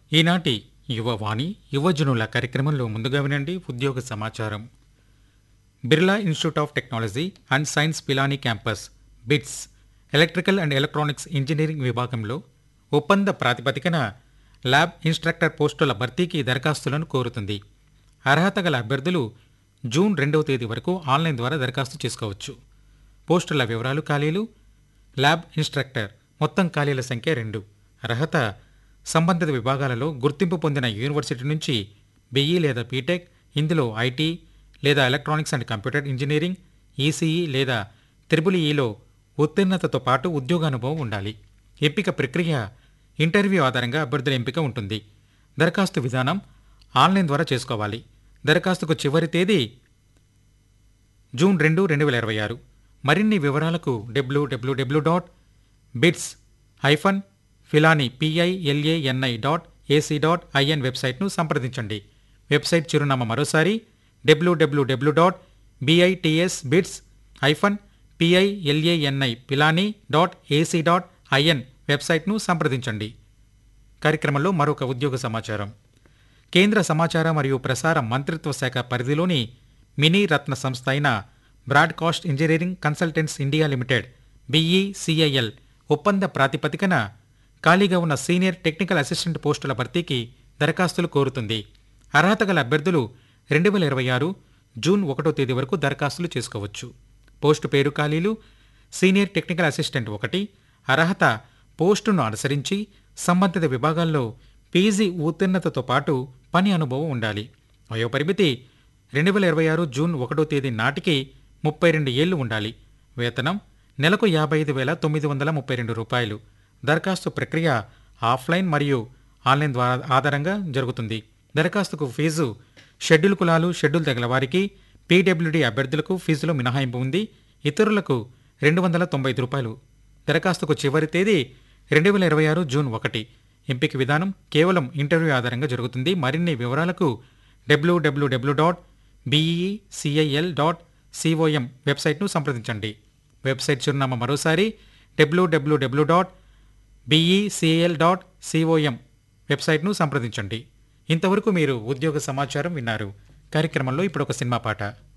ఈనాటి యువవాణి యువజనుల కార్యక్రమంలో ముందుగా వినండి ఉద్యోగ సమాచారం. Birla institute of technology and science Pilani campus bits electrical and electronics engineering విభాగంలో ఒప్పంద ప్రాతిపదికన ల్యాబ్ ఇన్స్ట్రక్టర్ పోస్టుల భర్తీకి దరఖాస్తులను కోరుతుంది. అర్హత గల అభ్యర్థులు జూన్ 2వ తేదీ వరకు ఆన్లైన్ ద్వారా దరఖాస్తు చేసుకోవచ్చు. పోస్టుల వివరాలు: ఖాళీలు ల్యాబ్ ఇన్స్ట్రక్టర్, మొత్తం ఖాళీల సంఖ్య 2. అర్హత సంబంధిత విభాగాలలో గుర్తింపు పొందిన యూనివర్సిటీ నుంచి బిఈ లేదా బీటెక్, ఇందులో ఐటీ లేదా electronics and computer engineering, ECE లేదా త్రిబుల్-ఈలో ఉత్తీర్ణతతో పాటు ఉద్యోగానుభవం ఉండాలి. ఎంపిక ప్రక్రియ ఇంటర్వ్యూ ఆధారంగా అభ్యర్థుల ఎంపిక ఉంటుంది. దరఖాస్తు విధానం ఆన్లైన్ ద్వారా చేసుకోవాలి. దరఖాస్తుకు చివరి తేదీ జూన్ 2, 2026. మరిన్ని వివరాలకు www.bits-filani.ac.in వెబ్సైట్ను సంప్రదించండి. వెబ్సైట్ చిరునామా మరోసారి www.bits-filani.ac.in వెబ్సైట్ను సంప్రదించండి. కార్యక్రమంలో మరొక ఉద్యోగ సమాచారం. కేంద్ర సమాచార మరియు ప్రసార మంత్రిత్వ శాఖ పరిధిలోని మినీ రత్న సంస్థ అయిన broadcast engineering consultants India limited BECIL ఒప్పంద ప్రాతిపదికన ఖాళీగా ఉన్న సీనియర్ టెక్నికల్ అసిస్టెంట్ పోస్టుల భర్తీకి దరఖాస్తులు కోరుతుంది. అర్హత గల అభ్యర్థులు 2026 జూన్ 1వ తేదీ వరకు దరఖాస్తులు చేసుకోవచ్చు. పోస్టు పేరు: ఖాళీలు సీనియర్ టెక్నికల్ అసిస్టెంట్ 1. అర్హత పోస్టును అనుసరించి సంబంధిత విభాగాల్లో పీజీ ఉత్తీర్ణతతో పాటు పని అనుభవం ఉండాలి. వయోపరిమితి 2026 జూన్ 1వ తేదీ నాటికి 32 ఏళ్లు ఉండాలి. వేతనం నెలకు 55,932 రూపాయలు. దరఖాస్తు ప్రక్రియ ఆఫ్లైన్ మరియు ఆన్లైన్ ద్వారా ఆధారంగా జరుగుతుంది. దరఖాస్తుకు ఫీజు షెడ్యూల్ కులాలు, షెడ్యూల్ తెగల వారికి, పీడబ్ల్యూడీ అభ్యర్థులకు ఫీజులో మినహాయింపు ఉంది. ఇతరులకు 295 రూపాయలు. దరఖాస్తుకు చివరి తేదీ 2026 జూన్ 1. ఎంపిక విధానం కేవలం ఇంటర్వ్యూ ఆధారంగా జరుగుతుంది. మరిన్ని వివరాలకు www.becil.com వెబ్సైట్ను సంప్రదించండి. వెబ్సైట్ చిరునామా మరోసారి www.becil.com వెబ్సైట్ను సంప్రదించండి. ఇంతవరకు మీరు ఉద్యోగ సమాచారం విన్నారు. కార్యక్రమంలో ఇప్పుడు ఒక సినిమా పాట.